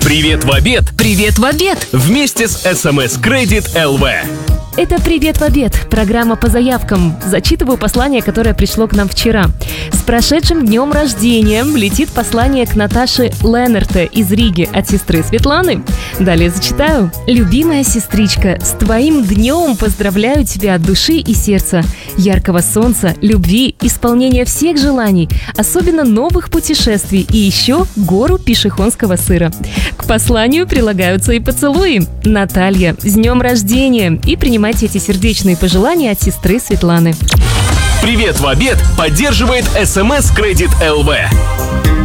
Привет в обед! Привет в обед! Вместе с СМС Кредит ЛВ. Это «Привет в обед» – программа по заявкам. Зачитываю послание, которое пришло к нам вчера. С прошедшим днем рождения летит послание к Наташе Ленерте из Риги от сестры Светланы. Далее зачитаю. «Любимая сестричка, с твоим днем поздравляю тебя от души и сердца. Яркого солнца, любви, исполнения всех желаний, особенно новых путешествий и еще гору пишехонского сыра. К посланию прилагаются и поцелуи. Наталья, с днем рождения!» И принимайте эти сердечные пожелания от сестры Светланы. Привет в обед поддерживает СМС Кредит ЛВ.